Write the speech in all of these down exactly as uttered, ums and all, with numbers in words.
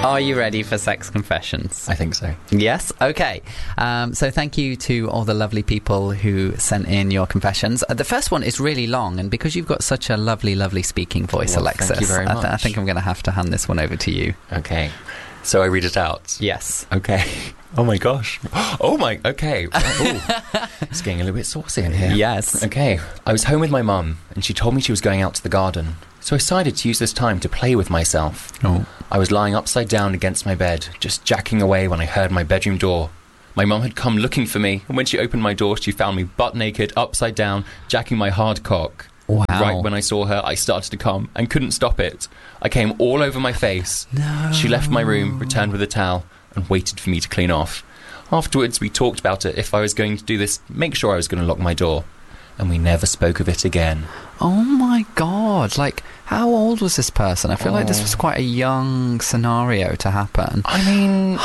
Are you ready for sex confessions? I think so. Yes? Okay. Um, so thank you to all the lovely people who sent in your confessions. Uh, the first one is really long, and because you've got such a lovely, lovely speaking voice, Well, Alexis, thank you very I, th- I much. think I'm going to have to hand this one over to you. Okay. So I read it out? Yes. Okay. Oh my gosh. Oh my... Okay. Ooh. It's getting a little bit saucy in here. Yes. Okay. I was home with my mum, and she told me she was going out to the garden. So I decided to use this time to play with myself. Oh. I was lying upside down against my bed, just jacking away when I heard my bedroom door. My mum had come looking for me, and when she opened my door, she found me butt naked, upside down, jacking my hard cock. Wow. Right when I saw her, I started to come and couldn't stop it. I came all over my face. No. She left my room, returned with a towel, and waited for me to clean off. Afterwards, we talked about it. If I was going to do this, make sure I was going to lock my door. And we never spoke of it again. Oh my God. Like, how old was this person? I feel Oh. like this was quite a young scenario to happen. I mean...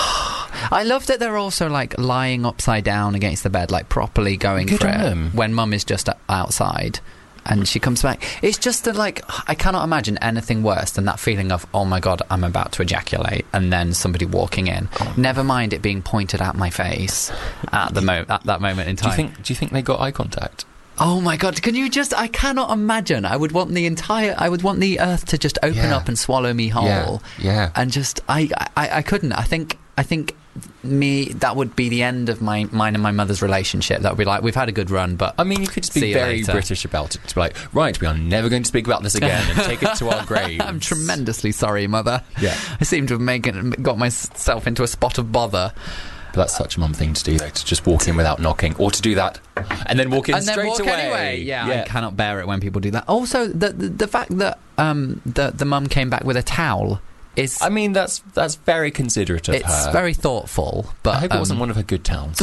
I love that they're also like lying upside down against the bed, like properly going Good for on it them. when mum is just outside and she comes back. It's just that, like, I cannot imagine anything worse than that feeling of, oh my God, I'm about to ejaculate, and then somebody walking in. Oh. Never mind it being pointed at my face at the mo- at that moment in Do you time. think? Do you think they got eye contact? Oh my God, can you just... I cannot imagine. I would want the entire... I would want the earth to just open Yeah. up and swallow me whole. Yeah, yeah. And just... I, I, I couldn't. I think... I think me... That would be the end of my mine and my mother's relationship. That would be like, we've had a good run, but... I mean, you could just see be you very later. British about it. To be like, right, we are never going to speak about this again, and take it to our graves. I'm tremendously sorry, Mother. Yeah. I seem to have made it, got myself into a spot of bother. But that's such a mum thing to do, though, to just walk in without knocking, or to do that and then walk in and then straight walk away. anyway. Yeah, I cannot bear it when people do that. Also, the the, the fact that um the the mum came back with a towel is... I mean, that's that's very considerate of it's her. very thoughtful, but I hope it um, wasn't one of her good towels.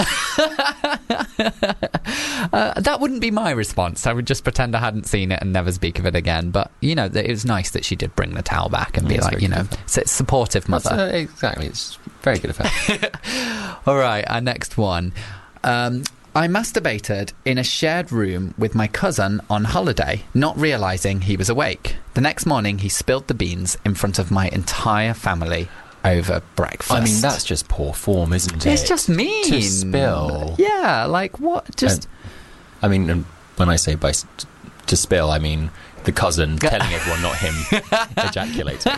uh, that wouldn't be my response. I would just pretend I hadn't seen it and never speak of it again. But, you know, it was nice that she did bring the towel back and be Yeah, it's like, very you good know, of her. it's, it's supportive mother. That's, uh, exactly. It's very good of her. All right, our next one. Um, I masturbated in a shared room with my cousin on holiday, not realising he was awake. The next morning, he spilled the beans in front of my entire family over breakfast. I mean, that's just poor form, isn't it? It's just mean. To spill. Yeah, like, what? Just... I mean, um, when I say by s- t- to spill, I mean the cousin telling everyone, not him, ejaculating.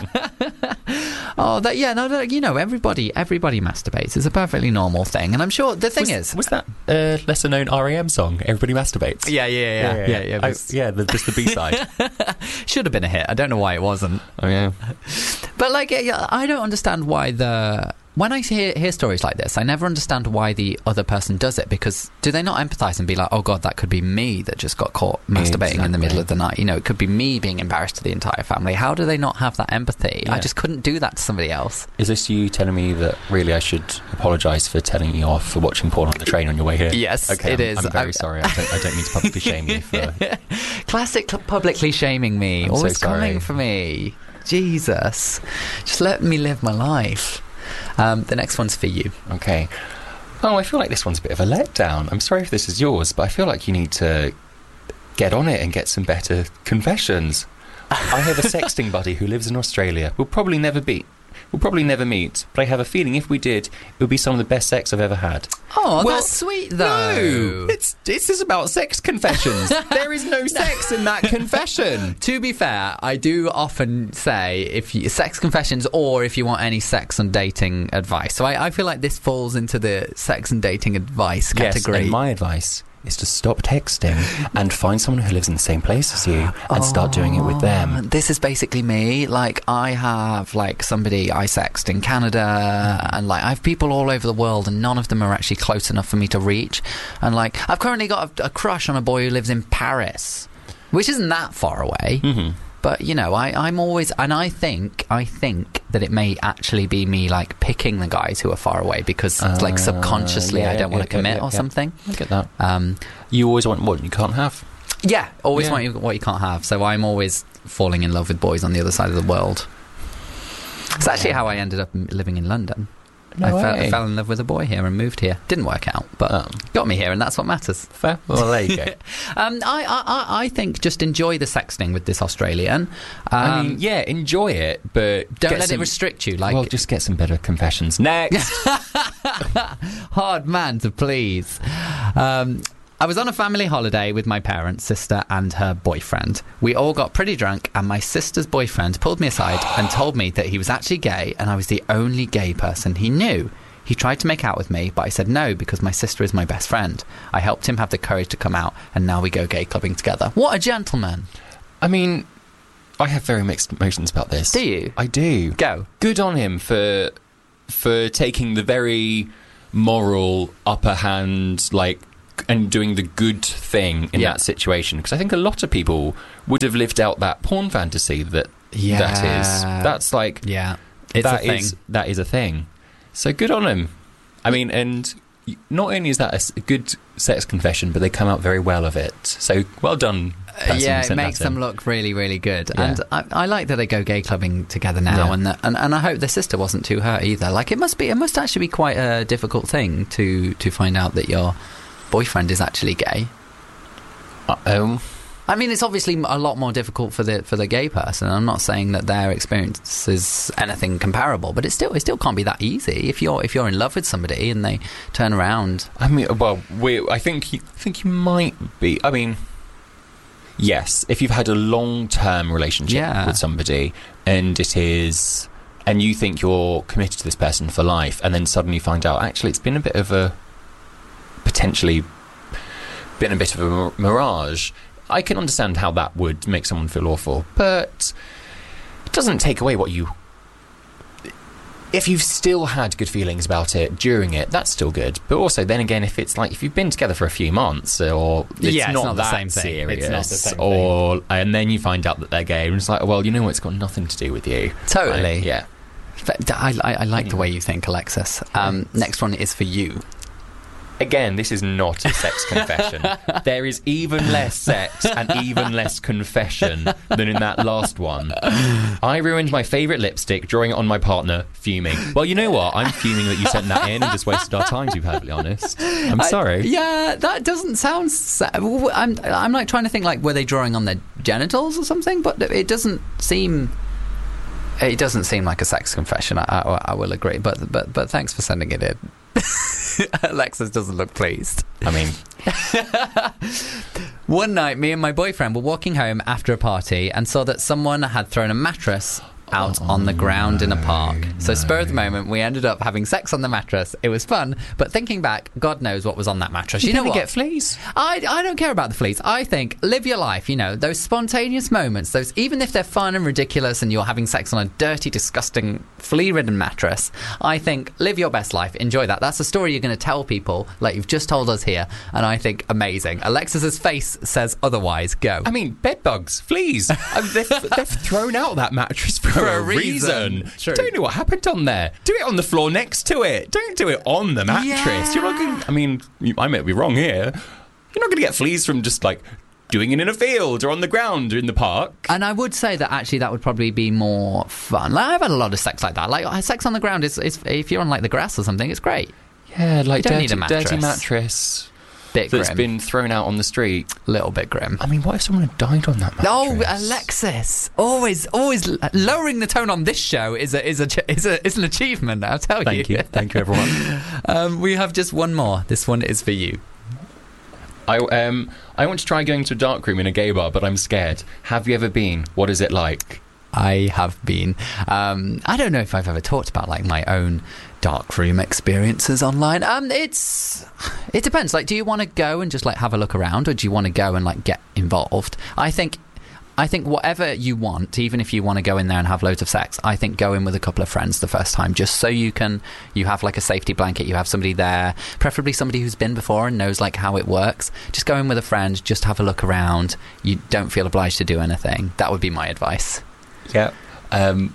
Oh, that yeah, no, no, you know, everybody, everybody masturbates. It's a perfectly normal thing, and I'm sure the thing was, is, was that a lesser-known R E M song? Everybody masturbates. yeah, yeah, yeah, yeah, yeah. I- it was- yeah, the, just the B side. should have been a hit. I don't know why it wasn't, Oh yeah. but like, yeah, yeah, I don't understand why the. When I hear, hear stories like this, I never understand why the other person does it, because do they not empathise and be like, oh God, that could be me that just got caught masturbating in the Exactly. middle of the night. You know, it could be me being embarrassed to the entire family. How do they not have that empathy? I Yeah. just couldn't do that to somebody else. Is this you telling me that really I should apologise for telling you off for watching porn on the train on your way here? Yes, okay, it I'm, is. I'm very I- sorry. I don't, I don't mean to publicly shame you for... Classic cl- publicly shaming me. I'm so Always sorry. coming for me. Jesus. Just let me live my life. Um, the next one's for you. Okay. Oh, I feel like this one's a bit of a letdown. I'm sorry if this is yours, but I feel like you need to get on it and get some better confessions. I have a sexting buddy who lives in Australia. We'll probably never be. We'll probably never meet, but I have a feeling if we did, it would be some of the best sex I've ever had. Oh, Well, that's sweet, though. No! It's, it's just about sex confessions. There is no sex in that confession. To be fair, I do often say if you, sex confessions, or if you want any sex and dating advice. So I, I feel like this falls into the sex and dating advice category. Yes, and my advice is to stop texting and find someone who lives in the same place as you and start doing it with them. This is basically me. Like, I have like somebody I sexted in Canada, and like I have people all over the world, and none of them are actually close enough for me to reach. And like, I've currently got a, a crush on a boy who lives in Paris, which isn't that far away. Mm-hmm. But you know, I, I'm always, and I think, I think that it may actually be me like picking the guys who are far away because Uh, like subconsciously yeah, I don't yeah, want to yeah, commit yeah, or yeah. something. I get that. Um, You always want what you can't have. yeah, always Yeah. want you, what you can't have. So I'm always falling in love with boys on the other side of the world. It's actually how I ended up m- living in London. No I fell, way. fell in love with a boy here and moved here. Didn't work out, but Oh. got me here, and that's what matters. Fair. Well, there you go. um, I, I, I- I think just enjoy the sexting with this Australian. Um, I mean, yeah, enjoy it, but don't get let some, it restrict you. Like, well, just get some better confessions. Next. hard man to please. Um, I was on a family holiday with my parents, sister, and her boyfriend. We all got pretty drunk, and my sister's boyfriend pulled me aside and told me that he was actually gay, and I was the only gay person he knew. He tried to make out with me, but I said no because my sister is my best friend. I helped him have the courage to come out, and now we go gay clubbing together. What a gentleman. I mean, I have very mixed emotions about this. Do you? I do. Go. Good on him for for taking the very moral upper hand, like, and doing the good thing in Yeah. that situation. Because I think a lot of people would have lived out that porn fantasy that that is. That's like Yeah. It's that a thing. is- that is a thing. So good on him. I mean, and not only is that a s- a good sex confession, but they come out very well of it. So well done. person who Yeah, it sent that makes in. them look really, really good. Yeah. And I, I like that they go gay clubbing together now, Yeah. and, that, and and I hope their sister wasn't too hurt either. Like, it must be, it must actually be quite a difficult thing to to find out that your boyfriend is actually gay. Uh-oh. I mean, it's obviously a lot more difficult for the for the gay person. I'm not saying that their experience is anything comparable, but it still it still can't be that easy. If you're if you're in love with somebody and they turn around, I mean, well, we. I think you, I think you might be. I mean, yes, if you've had a long-term relationship Yeah. with somebody, and it is, and you think you're committed to this person for life, and then suddenly find out actually it's been a bit of a potentially been a bit of a mirage. I can understand how that would make someone feel awful, but it doesn't take away what you. If you've still had good feelings about it during it, that's still good. But also, then again, if it's like if you've been together for a few months, or it's, Yeah, it's not, not the that same thing. serious, It's not the same or and then you find out that they're gay, and it's like, well, you know what? It's got nothing to do with you. Totally. Like, yeah. But I, I, I like the way you think, Alexis. Um, next one is for you. Again, this is not a sex confession. There is even less sex and even less confession than in that last one. I ruined my favourite lipstick, drawing it on my partner, fuming. Well, you know what? I'm fuming that you sent that in and just wasted our time, to be perfectly honest. I'm sorry. I, yeah, that doesn't sound. Sa- I'm I'm like trying to think like were they drawing on their genitals or something? But it doesn't seem. It doesn't seem like a sex confession. I, I, I will agree. But but but thanks for sending it in. Alexis doesn't look pleased. I mean, One night, me and my boyfriend were walking home after a party and saw that someone had thrown a mattress out on the ground in a park. So spur of the moment, we ended up having sex on the mattress. It was fun, but thinking back, God knows what was on that mattress. You, you know never what? get fleas. I, I don't care about the fleas. I think live your life, you know, those spontaneous moments, those even if they're fun and ridiculous and you're having sex on a dirty, disgusting, flea-ridden mattress, I think live your best life. Enjoy that. That's a story you're going to tell people like you've just told us here, and I think amazing. Alexis's face says otherwise. Go. I mean, bed bugs, fleas. I mean, they've, they've thrown out that mattress for, For a a reason. reason. True. Don't know what happened on there. Do it on the floor next to it. Don't do it on the mattress. Yeah. You're not going. I mean, you, I might be wrong here. You're not going to get fleas from just like doing it in a field or on the ground or in the park. And I would say that actually that would probably be more fun. Like, I've had a lot of sex like that. Like sex on the ground is, is if you're on like the grass or something, it's great. Yeah, like You don't dirty, need a mattress. dirty mattress Bit that's grim. been thrown out on the street. Little bit grim. I mean, what if someone had died on that mattress? Oh, Alexis! Always, always l- lowering the tone on this show is a is a ch- is a is an achievement. I'll tell Thank you, thank you, everyone. Um, we have just one more. This one is for you. I um I want to try going to a dark room in a gay bar, but I'm scared. Have you ever been? What is it like? I have been. Um, I don't know if I've ever talked about like my own darkroom experiences online. Um, it's it depends. Like, do you want to go and just like have a look around, or do you want to go and like get involved? I think. I think whatever you want, even if you want to go in there and have loads of sex, I think go in with a couple of friends the first time, just so you can, you have like a safety blanket, you have somebody there, preferably somebody who's been before and knows like how it works. Just go in with a friend, just have a look around. You don't feel obliged to do anything. That would be my advice. Yeah. Um,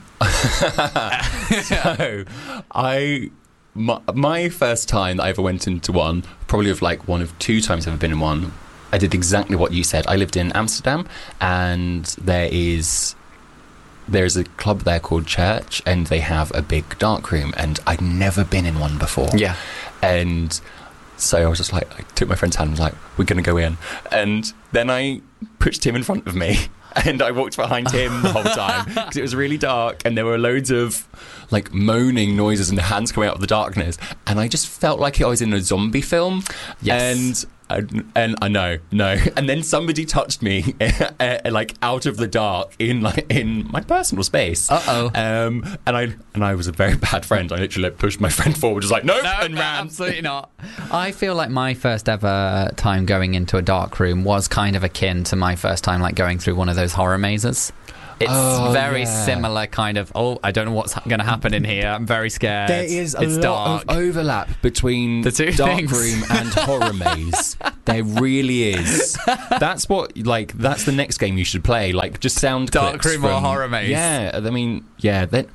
so, I my, my first time that I ever went into one, probably of like one of two times I've ever been in one, I did exactly what you said. I lived in Amsterdam, and there is there's a club there called Church, and they have a big dark room, and I'd never been in one before. Yeah. And so I was just like, I took my friend's hand and was like, we're going to go in. And then I pushed him in front of me, and I walked behind him the whole time because it was really dark, and there were loads of like moaning noises and hands coming out of the darkness, and I just felt like I was in a zombie film. Yes. And I, and I know, no. And then somebody touched me, uh, like out of the dark in like in my personal space. Uh oh. Um, and I and I was a very bad friend. I literally like, pushed my friend forward, just like nope, No, and no, ran. absolutely not. I feel like my first ever time going into a dark room was kind of akin to my first time like going through one of those horror mazes. It's Oh, very yeah. similar kind of, oh, I don't know what's going to happen in here. I'm very scared. There is a it's lot dark. of overlap between The two dark things. room and horror maze. There really is. That's what, like, that's the next game you should play. Like, just sound Dark clips room or from- horror maze. Yeah, I mean, yeah. That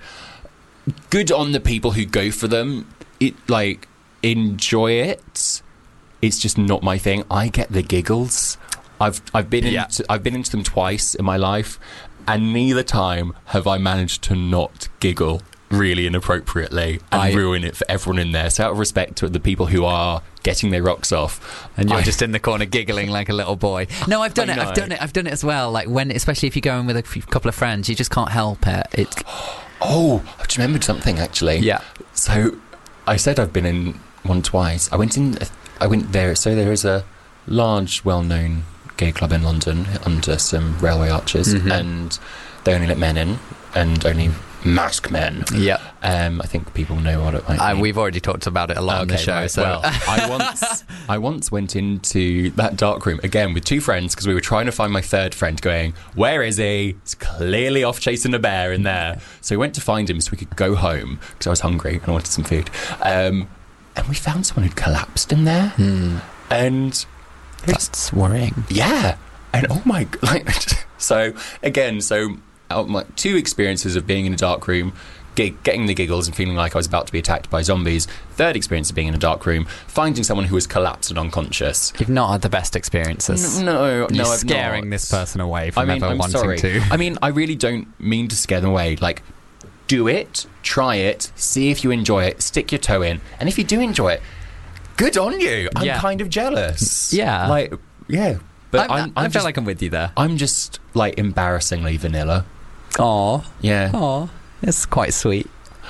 good on the people who go for them. It like enjoy it. It's just not my thing. I get the giggles. I've I've been Yeah. into I've been into them twice in my life, and neither time have I managed to not giggle really inappropriately and I- ruin it for everyone in there. So out of respect to the people who are getting their rocks off, And you're I- just in the corner giggling like a little boy. No, I've done I it. I've know. done it. I've done it as well. Like when, especially if you go in with a few, couple of friends, you just can't help it. It's Oh, I just remembered something actually. yeah. So I said I've been in one twice. I went in. I went there. So there is a large, well-known gay club in London under some railway arches, Mhm. and they only let men in, and only masked men. Yeah. Um, I think people know what it might Uh, be. we've already talked about it a lot on the Okay, show. right. So Well, I once I once went into that dark room again with two friends because we were trying to find my third friend, going, where is he? He's clearly off chasing a bear in there. So we went to find him so we could go home because I was hungry and I wanted some food. Um, and we found someone who'd collapsed in there. Hmm. And That's worrying. yeah, and oh my, like, so again, so out my two experiences of being in a dark room, gig, getting the giggles and feeling like I was about to be attacked by zombies. Third experience of being in a dark room, finding someone who was collapsed and unconscious. You've not had the best experiences. No, no, You're I've scaring not. this person away from I mean, ever I'm wanting sorry. to. I mean, I really don't mean to scare them away. Like, do it, try it, see if you enjoy it, stick your toe in, and if you do enjoy it, good on you. I'm Yeah. kind of jealous. Yeah. like yeah, but I, I'm, I'm I feel just, like I'm with you there. I'm just like embarrassingly vanilla. Aw. Yeah, Aw. It's quite sweet.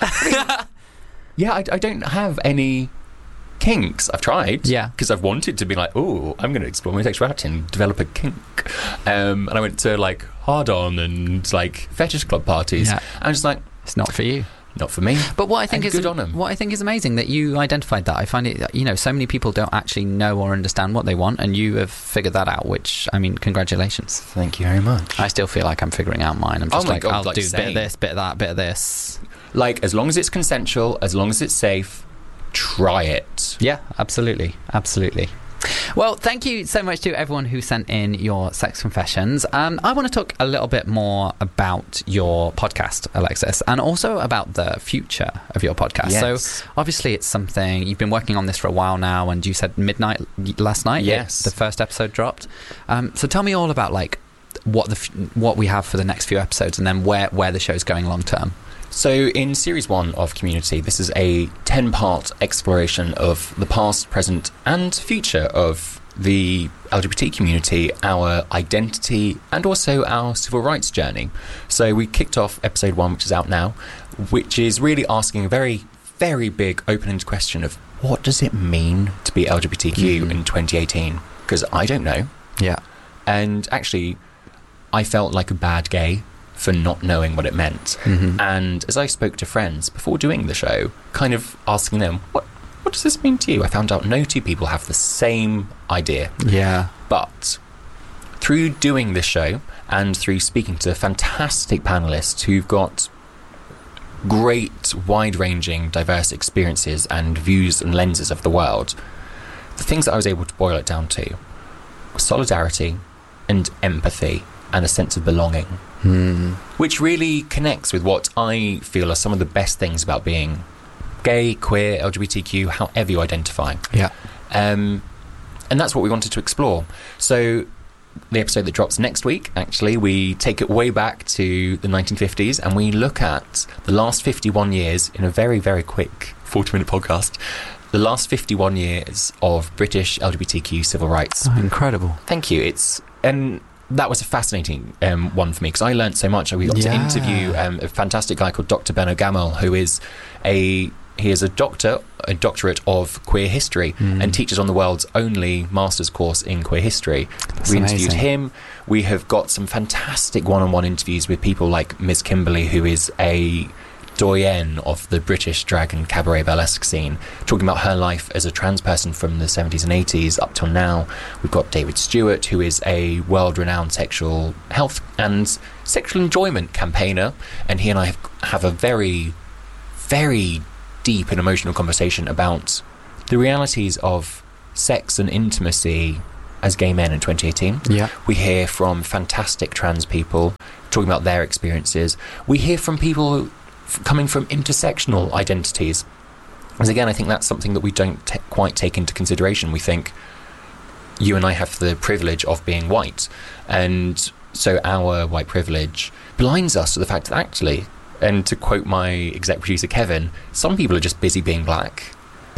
yeah. I, I don't have any kinks. I've tried. Yeah. because I've wanted to be like, oh, I'm going to explore my sexuality and develop a kink. Um, and I went to like hard on and like fetish club parties. Yeah. I'm just like, It's not for you. not for me. But what I think And is good on 'em. what I think is amazing that you identified that. I find it, you know, so many people don't actually know or understand what they want, and you have figured that out. Which, I mean, congratulations. Thank you very much. I still feel like I'm figuring out mine. I'm Oh just my like, God, I'll like do a bit same. of this, bit of that, bit of this. Like, as long as it's consensual, as long as it's safe, try it. Yeah, absolutely, absolutely. Well, thank you so much to everyone who sent in your sex confessions. Um, I want to talk a little bit more about your podcast, Alexis, and also about the future of your podcast. Yes. So, obviously, it's something you've been working on this for a while now, and you said midnight last night. Yes. the first episode dropped. Um, so, tell me all about like what the f- what we have for the next few episodes, and then where where the show's going long term. So, in series one of Community, this is a ten-part exploration of the past, present, and future of the L G B T community, our identity, and also our civil rights journey. So, we kicked off episode one, which is out now, which is really asking a very, very big open-ended question of what does it mean to be L G B T Q Mhm. in twenty eighteen? Because I don't know. Yeah. And actually, I felt like a bad gay for not knowing what it meant. Mhm. And as I spoke to friends before doing the show, kind of asking them, what what does this mean to you? I found out no two people have the same idea. Yeah. But through doing this show and through speaking to fantastic panelists who've got great, wide-ranging, diverse experiences and views and lenses of the world, the things that I was able to boil it down to were solidarity and empathy and a sense of belonging, Hmm. which really connects with what I feel are some of the best things about being gay, queer, L G B T Q, however you identify. Yeah. Um, and that's what we wanted to explore. So the episode that drops next week, actually, we take it way back to the nineteen fifties and we look at the last fifty-one years in a very, very quick forty-minute podcast. The last fifty-one years of British L G B T Q civil rights. Oh, incredible. Thank you. It's and that was a fascinating um, one for me because I learned so much. We got Yeah. to interview um, a fantastic guy called Doctor Ben O'Gamel, who is a he is a doctor, a doctorate of queer history, Mm. and teaches on the world's only master's course in queer history. That's we interviewed amazing. him. We have got some fantastic one-on-one interviews with people like Miz Kimberly, who is a doyen of the British drag and cabaret burlesque scene, talking about her life as a trans person from the seventies and eighties up till now. We've got David Stewart, who is a world-renowned sexual health and sexual enjoyment campaigner, and he and I have, have a very, very deep and emotional conversation about the realities of sex and intimacy as gay men in twenty eighteen. Yeah. We hear from fantastic trans people talking about their experiences. We hear from people f- coming from intersectional identities. As again, I think that's something that we don't t- quite take into consideration. We think you and I have the privilege of being white, and so our white privilege blinds us to the fact that actually, and to quote my exec producer Kevin, some people are just busy being black,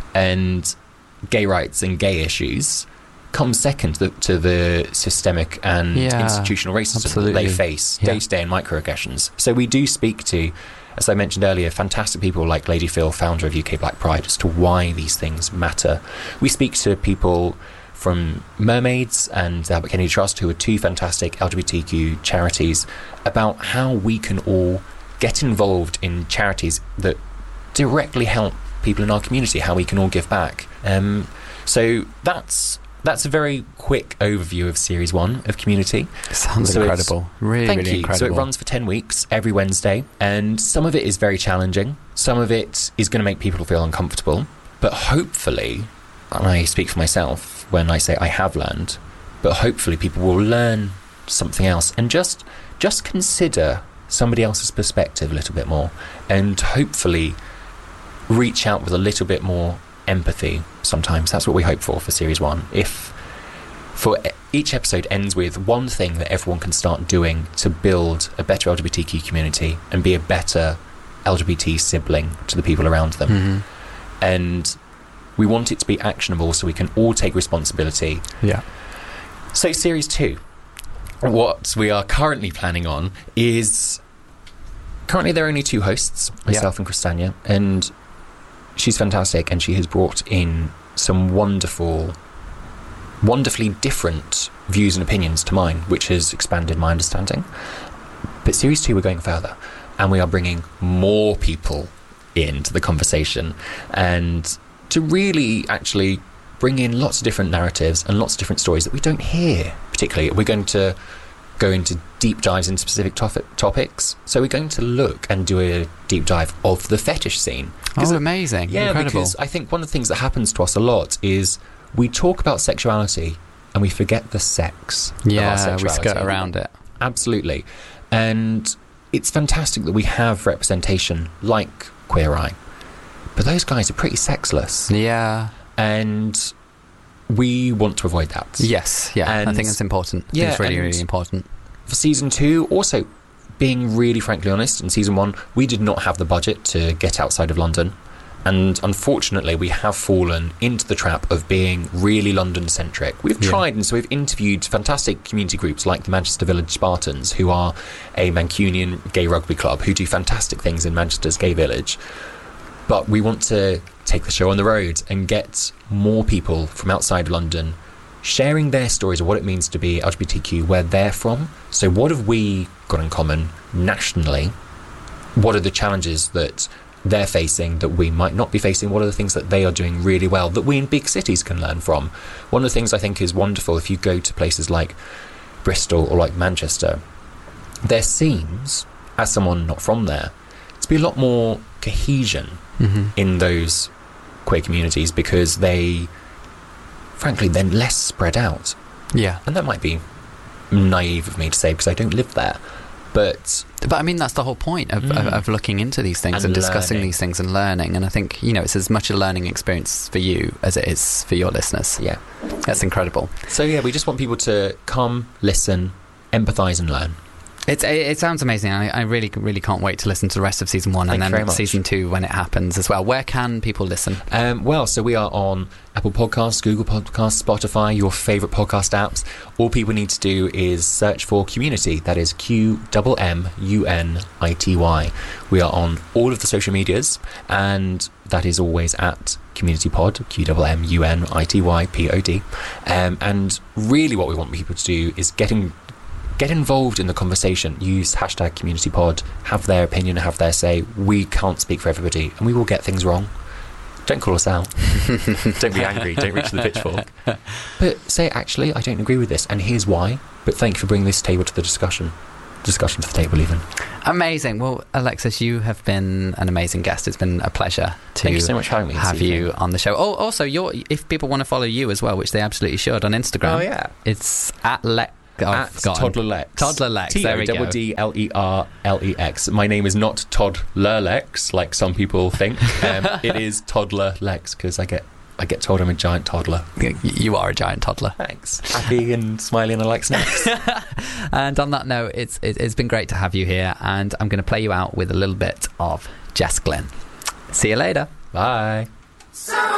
and gay rights and gay issues come second to the, to the systemic and Yeah, institutional racism absolutely. that they face Yeah. day to day and microaggressions. So we do speak to, as I mentioned earlier, fantastic people like Lady Phil, founder of U K Black Pride, as to why these things matter. We speak to people from Mermaids and the Albert Kennedy Trust, who are two fantastic L G B T Q charities, about how we can all get involved in charities that directly help people in our community, how we can all give back. Um, so that's that's a very quick overview of Series one of Community. Sounds So it's- incredible. Really, Thank really you. incredible. So it runs for ten weeks every Wednesday, and some of it is very challenging. Some of it is going to make people feel uncomfortable. But hopefully, and I speak for myself when I say I have learned, but hopefully people will learn something else and just just consider somebody else's perspective a little bit more, and hopefully reach out with a little bit more empathy sometimes. That's what we hope for for Series one. If for e- each episode ends with one thing that everyone can start doing to build a better L G B T Q community and be a better L G B T sibling to the people around them. Mhm. And we want it to be actionable so we can all take responsibility. Yeah. So Series two, what we are currently planning on is, currently there are only two hosts, myself and Christania, and she's fantastic, and she has brought in some wonderful, wonderfully different views and opinions to mine, which has expanded my understanding. But Series two, we're going further, and we are bringing more people into the conversation, and to really actually bring in lots of different narratives and lots of different stories that we don't hear particularly. We're going to go into deep dives into specific tof- topics. So we're going to look and do a deep dive of the fetish scene. Oh, amazing. Yeah, Incredible. because I think one of the things that happens to us a lot is we talk about sexuality and we forget the sex of our Yeah, sexuality. we skirt around it. Absolutely. And it's fantastic that we have representation like Queer Eye. But those guys are pretty sexless. Yeah. And we want to avoid that. Yes. Yeah. I And- think it's important. I think yeah, it's really, and- really important. For season two, also, being really frankly honest, in season one, we did not have the budget to get outside of London. And unfortunately, we have fallen into the trap of being really London-centric. We've Yeah. tried, and so we've interviewed fantastic community groups like the Manchester Village Spartans, who are a Mancunian gay rugby club who do fantastic things in Manchester's gay village. But we want to take the show on the road and get more people from outside of London sharing their stories of what it means to be L G B T Q where they're from. So what have we got in common nationally? What are the challenges that they're facing that we might not be facing? What are the things that they are doing really well that we in big cities can learn from? One of the things I think is wonderful, if you go to places like Bristol or like Manchester, there seems, as someone not from there, to be a lot more cohesion Mm-hmm. in those queer communities because they, frankly, they're less spread out. Yeah. And that might be naive of me to say because I don't live there. But But I mean, that's the whole point of, Mm. of, of looking into these things and, And discussing learning. these things and learning. And I think, you know, it's as much a learning experience for you as it is for your listeners. yeah. That's incredible. So yeah, we just want people to come, listen, empathise and learn. It's, it, it sounds amazing. I, I really, really can't wait to listen to the rest of season one Thank you and very then much. season two when it happens as well. Where can people listen? Um, well, so we are on Apple Podcasts, Google Podcasts, Spotify, your favourite podcast apps. All people need to do is search for Community. That is Q M M U N I T Y. We are on all of the social medias, and that is always at Community Pod, Q M M U N I T Y P O D. Um, and really what we want people to do is getting... Get involved in the conversation. Use hashtag CommunityPod. Have their opinion, have their say. We can't speak for everybody, and we will get things wrong. Don't call us out. Don't be angry. Don't reach the pitchfork. But say, actually, I don't agree with this, and here's why. But thank you for bringing this table to the discussion. Discussion to the table, even. Amazing. Well, Alexis, you have been an amazing guest. It's been a pleasure to Thank you so much for having me this have you evening. on the show. Oh, also, you're, if people want to follow you as well, which they absolutely should, on Instagram. Oh, yeah. It's at Le- oh, At I've forgotten. Toddler Lex. Toddler Lex, T there O we D go. D L E R L E X. My name is not Toddler Lex, like some people think. Um, it is Toddler Lex, because I get I get told I'm a giant toddler. Y- You are a giant toddler. Thanks. Happy and smiling and I like snacks. And on that note, it's it, it's been great to have you here, and I'm going to play you out with a little bit of Jess Glynn. See you later. Bye. So